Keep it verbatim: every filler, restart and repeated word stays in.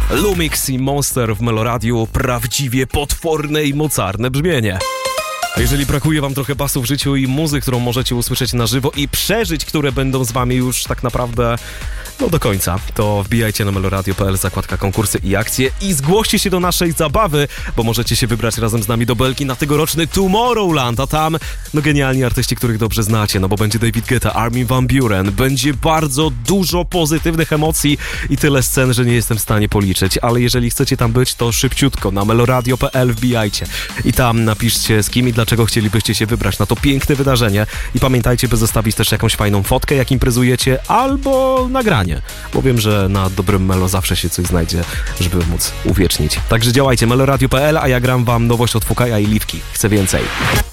Lumix i Monster w Meloradiu, prawdziwie potworne i mocarne brzmienie. A jeżeli brakuje wam trochę basu w życiu i muzy, którą możecie usłyszeć na żywo i przeżyć, które będą z wami już tak naprawdę no do końca, to wbijajcie na meloradio kropka p l, zakładka konkursy i akcje i zgłoście się do naszej zabawy, bo możecie się wybrać razem z nami do Belki na tegoroczny Tomorrowland, a tam no genialni artyści, których dobrze znacie, no bo będzie David Guetta, Armin van Buuren, będzie bardzo dużo pozytywnych emocji i tyle scen, że nie jestem w stanie policzyć, ale jeżeli chcecie tam być, to szybciutko na meloradio kropka p l wbijajcie i tam napiszcie z kim i dlaczego chcielibyście się wybrać na to piękne wydarzenie i pamiętajcie, by zostawić też jakąś fajną fotkę, jak imprezujecie, albo nagranie, bo wiem, że na dobrym melo zawsze się coś znajdzie, żeby móc uwiecznić. Także działajcie, meloradio kropka p l, a ja gram wam nowość od Fukaja i Liwki. Chcę więcej.